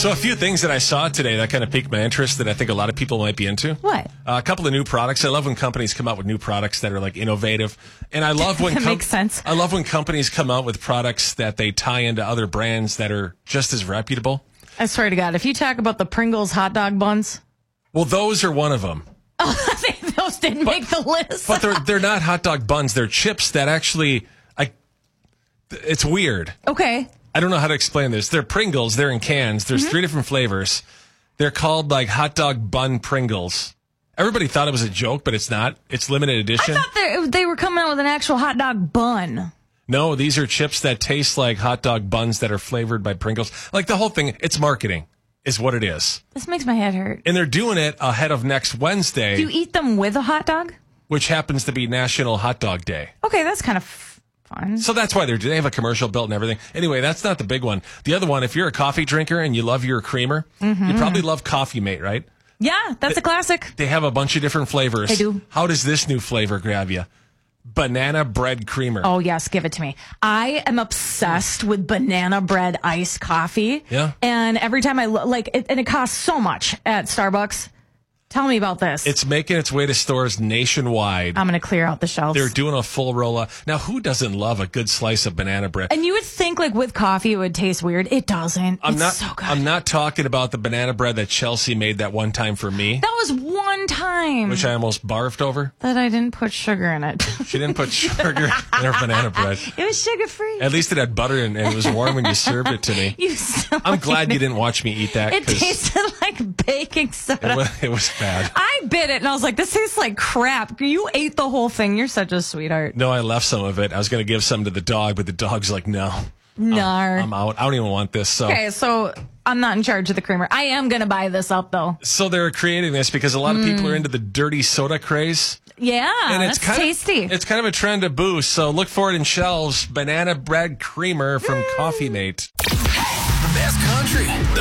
So a few things that I saw today that kind of piqued my interest that I think a lot of people might be into. What? A couple of new products. I love when companies come out with new products that are like innovative. And I love when That makes sense. I love when companies come out with products that they tie into other brands that are just as reputable. I swear to God, if you talk about the Pringles hot dog buns, Well, those are one of them. those didn't make the list. But they're not hot dog buns. They're chips that actually it's weird. Okay. I don't know how to explain this. They're Pringles. They're in cans. There's 3 different flavors. They're called like hot dog bun Pringles. Everybody thought it was a joke, but it's not. It's limited edition. I thought they were coming out with an actual hot dog bun. No, these are chips that taste like hot dog buns that are flavored by Pringles. Like the whole thing, it's marketing is what it is. This makes my head hurt. And they're doing it ahead of next Wednesday, Do you eat them with a hot dog? which happens to be National Hot Dog Day. Okay, that's kind of fun. So that's why they have a commercial built and everything. Anyway, that's not the big one. The other one, if you're a coffee drinker and you love your creamer, you probably love Coffee Mate, right? Yeah, that's a classic. They have a bunch of different flavors. They do. How does this new flavor grab you? Banana bread creamer. Oh, yes, give it to me. I am obsessed with banana bread iced coffee. Yeah. And every time I like it, and it costs so much at Starbucks. Tell me about this. It's making its way to stores nationwide. I'm going to clear out the shelves. They're doing a full roll. Now, who doesn't love a good slice of banana bread? And you would think, like, with coffee, it would taste weird. It doesn't. It's so good. I'm not talking about the banana bread that Chelsea made that one time for me, That was one time which I almost barfed over. that I didn't put sugar in it. She didn't put sugar in her banana bread. It was sugar free. At least it had butter and it was warm when you served it to me. You silly I'm glad you man. didn't watch me eat that. It 'cause tasted like baking soda. it was bad. I bit it and I was like, this tastes like crap. You ate the whole thing. You're such a sweetheart. No, I left some of it. I was going to give some to the dog, but the dog's like, no. Nar. I'm out. I don't even want this. So, Okay, so I'm not in charge of the creamer. I am going to buy this up, though. so they're creating this because a lot of people are into the dirty soda craze. Yeah, And that's tasty. It's kind of a trend to boost. So look for it in shelves. Banana bread creamer from Coffee Mate. The best country, the